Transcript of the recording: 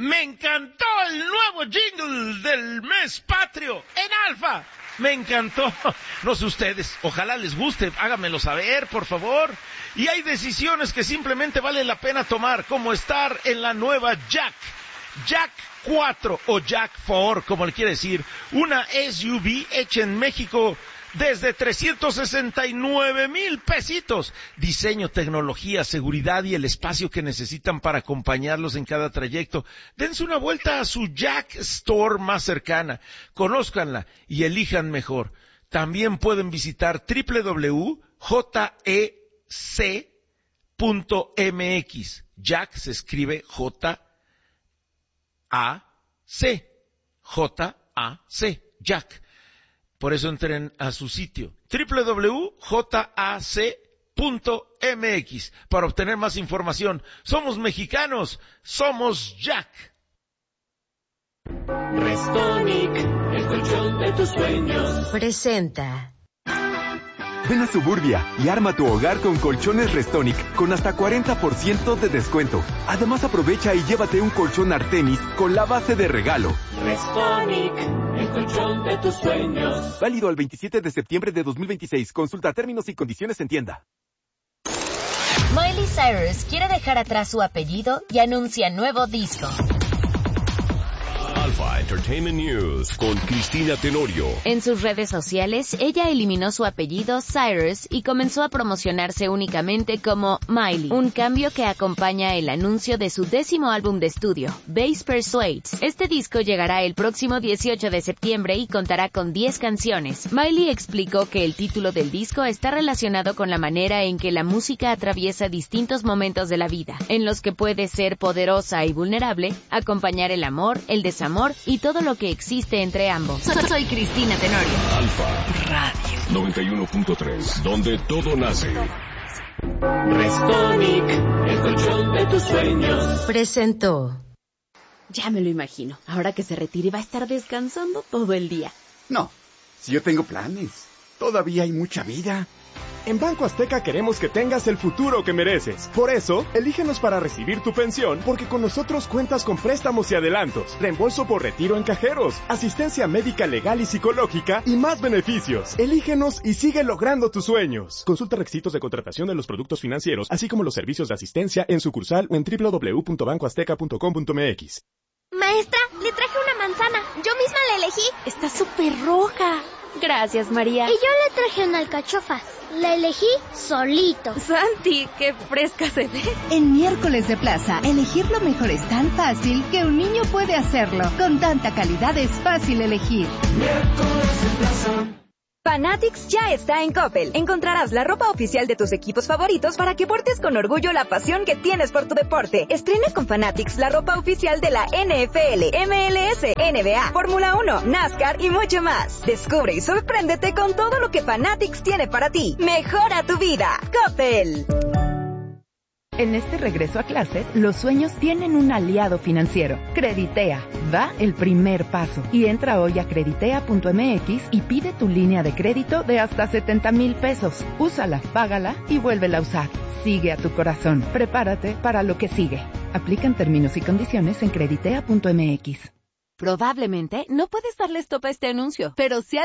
Me encantó el nuevo jingle del mes patrio en Alfa. Me encantó. No sé ustedes, ojalá les guste, háganmelo saber, por favor. Y hay decisiones que simplemente vale la pena tomar, como estar en la nueva Jack 4 o Jack 4, como le quiere decir, una SUV hecha en México desde 369,000 pesitos. Diseño, tecnología, seguridad y el espacio que necesitan para acompañarlos en cada trayecto. Dense una vuelta a su Jack Store más cercana. Conózcanla y elijan mejor. También pueden visitar www.jec.mx. Jack se escribe J-A-C. J-A-C. Jack. Por eso entren a su sitio www.jac.mx para obtener más información. Somos mexicanos, somos Jack. Restonic, el colchón de tus sueños, presenta. Ven a Suburbia y arma tu hogar con colchones Restonic con hasta 40% de descuento. Además aprovecha y llévate un colchón Artemis con la base de regalo. Restonic, el colchón de tus sueños. Válido al 27 de septiembre de 2026. Consulta términos y condiciones en tienda. Miley Cyrus quiere dejar atrás su apellido y anuncia nuevo disco. Alpha Entertainment News con Cristina Tenorio. En sus redes sociales, ella eliminó su apellido Cyrus y comenzó a promocionarse únicamente como Miley, un cambio que acompaña el anuncio de su 10º álbum de estudio, Bass Persuades. Este disco llegará el próximo 18 de septiembre y contará con 10 canciones. Miley explicó que el título del disco está relacionado con la manera en que la música atraviesa distintos momentos de la vida, en los que puede ser poderosa y vulnerable, acompañar el amor, el desamor y todo lo que existe entre ambos. Soy Cristina Tenorio. Alfa Radio 91.3, donde todo nace. Restonic, el colchón de tus sueños, presentó. Ya me lo imagino. Ahora que se retire va a estar descansando todo el día. No, si yo tengo planes. Todavía hay mucha vida. En Banco Azteca queremos que tengas el futuro que mereces. Por eso, elígenos para recibir tu pensión, porque con nosotros cuentas con préstamos y adelantos, reembolso por retiro en cajeros, asistencia médica legal y psicológica y más beneficios. Elígenos y sigue logrando tus sueños. Consulta requisitos de contratación de los productos financieros, así como los servicios de asistencia en sucursal o en www.bancoazteca.com.mx. Maestra, le traje una manzana. Yo misma la elegí. Está súper roja. Gracias, María. Y yo le traje una alcachofa. La elegí solito. Santi, qué fresca se ve. En Miércoles de Plaza, elegir lo mejor es tan fácil que un niño puede hacerlo. Con tanta calidad es fácil elegir. Miércoles de Plaza. Fanatics ya está en Coppel. Encontrarás la ropa oficial de tus equipos favoritos para que portes con orgullo la pasión que tienes por tu deporte. Estrena con Fanatics la ropa oficial de la NFL, MLS, NBA, Fórmula 1, NASCAR y mucho más. Descubre y sorpréndete con todo lo que Fanatics tiene para ti. Mejora tu vida. Coppel. En este regreso a clases, los sueños tienen un aliado financiero. Creditea. Da el primer paso. Y entra hoy a creditea.mx y pide tu línea de crédito de hasta 70,000 pesos. Úsala, págala y vuélvela a usar. Sigue a tu corazón. Prepárate para lo que sigue. Aplican términos y condiciones en creditea.mx. Probablemente no puedes darle stop a este anuncio, pero si